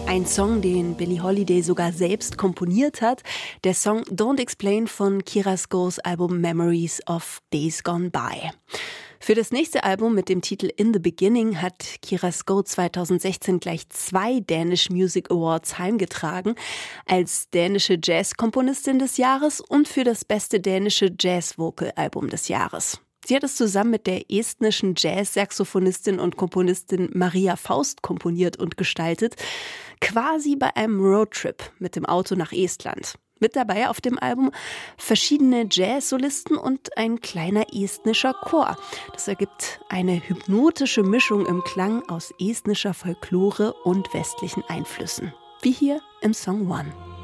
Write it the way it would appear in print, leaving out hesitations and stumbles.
Ein Song, den Billie Holiday sogar selbst komponiert hat. Der Song Don't Explain von Chiarascos Album Memories of Days Gone By. Für das nächste Album mit dem Titel In the Beginning hat Chiarasco 2016 gleich 2 Danish Music Awards heimgetragen. Als dänische Jazzkomponistin des Jahres und für das beste dänische Jazz-Vocal-Album des Jahres. Sie hat es zusammen mit der estnischen Jazz-Saxophonistin und Komponistin Maria Faust komponiert und gestaltet. Quasi bei einem Roadtrip mit dem Auto nach Estland. Mit dabei auf dem Album verschiedene Jazz-Solisten und ein kleiner estnischer Chor. Das ergibt eine hypnotische Mischung im Klang aus estnischer Folklore und westlichen Einflüssen. Wie hier im Song One.